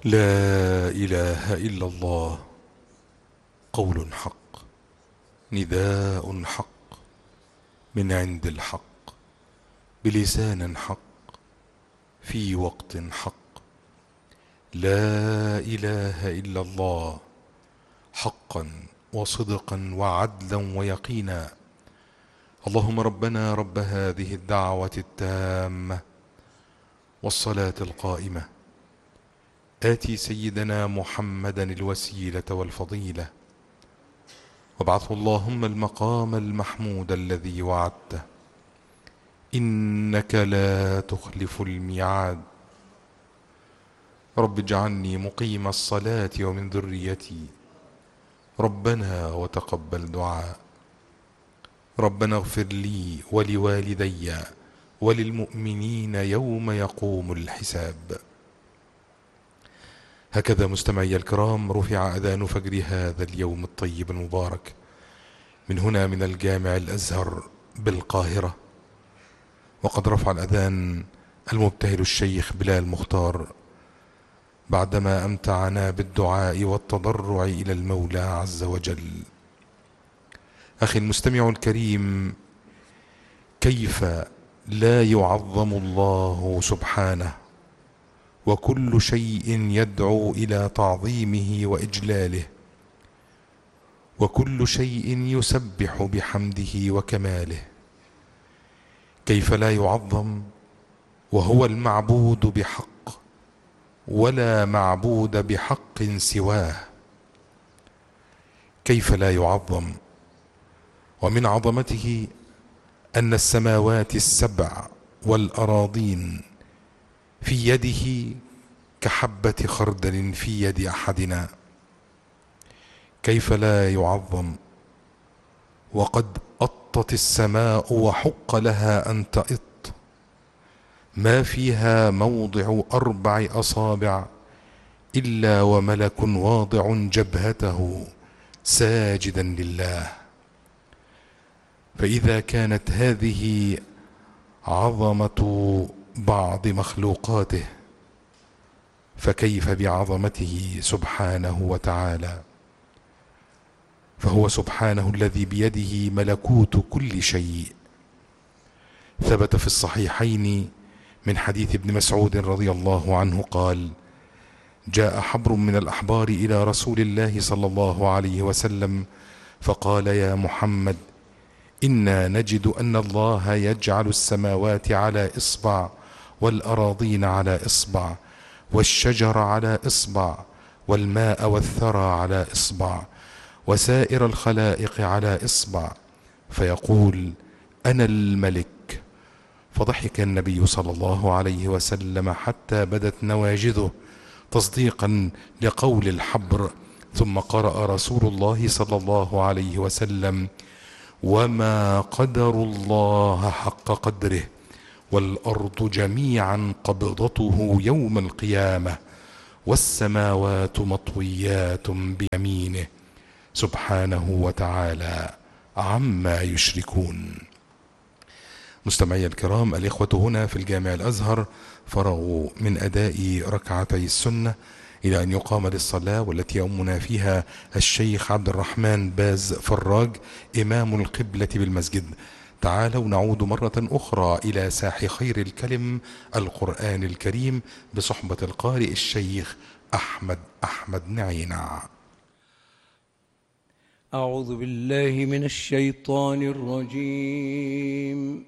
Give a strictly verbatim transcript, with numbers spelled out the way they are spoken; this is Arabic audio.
لا إله إلا الله، قول حق، نداء حق، من عند الحق، بلسان حق، في وقت حق. لا إله إلا الله، حقا وصدقا وعدلا ويقينا. اللهم ربنا رب هذه الدعوة التامة والصلاة القائمة، آتي سيدنا محمدا الوسيلة والفضيلة، وابعثه اللهم المقام المحمود الذي وعدته، إنك لا تخلف الميعاد. رب اجعلني مقيم الصلاة ومن ذريتي، ربنا وتقبل دعاء. ربنا اغفر لي ولوالدي وللمؤمنين يوم يقوم الحساب. هكذا مستمعي الكرام رفع أذان فجر هذا اليوم الطيب المبارك من هنا من الجامع الأزهر بالقاهرة، وقد رفع الأذان المبتهل الشيخ بلال مختار بعدما أمتعنا بالدعاء والتضرع إلى المولى عز وجل. أخي المستمع الكريم، كيف لا يعظم الله سبحانه وكل شيء يدعو إلى تعظيمه وإجلاله، وكل شيء يسبح بحمده وكماله. كيف لا يعظم وهو المعبود بحق، ولا معبود بحق سواه؟ كيف لا يعظم ومن عظمته أن السماوات السبع والأراضين في يده كحبة خردل في يد أحدنا؟ كيف لا يعظم وقد أطت السماء وحق لها أن تئط، ما فيها موضع أربع أصابع إلا وملك واضع جبهته ساجدا لله. فإذا كانت هذه عظمة بعض مخلوقاته، فكيف بعظمته سبحانه وتعالى؟ فهو سبحانه الذي بيده ملكوت كل شيء. ثبت في الصحيحين من حديث ابن مسعود رضي الله عنه قال: جاء حبر من الأحبار إلى رسول الله صلى الله عليه وسلم فقال: يا محمد، إنا نجد أن الله يجعل السماوات على إصبع، والأراضين على إصبع، والشجر على إصبع، والماء والثرى على إصبع، وسائر الخلائق على إصبع، فيقول: أنا الملك. فضحك النبي صلى الله عليه وسلم حتى بدت نواجذه تصديقا لقول الحبر، ثم قرأ رسول الله صلى الله عليه وسلم: وما قدر الله حق قدره، والأرض جميعا قبضته يوم القيامة، والسماوات مطويات بيمينه سبحانه وتعالى عما يشركون. مستمعي الكرام، الإخوة هنا في الجامع الأزهر فرغوا من أداء ركعتي السنة إلى أن يقام للصلاة، والتي يؤمنا فيها الشيخ عبد الرحمن باز فراج إمام القبلة بالمسجد. تعالوا نعود مرة أخرى إلى ساح خير الكلم القرآن الكريم بصحبة القارئ الشيخ أحمد أحمد نعينع. أعوذ بالله من الشيطان الرجيم.